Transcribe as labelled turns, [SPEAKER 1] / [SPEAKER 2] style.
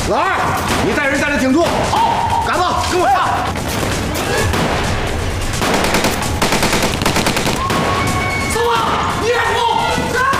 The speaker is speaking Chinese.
[SPEAKER 1] 老二，你带人在这挺住。好。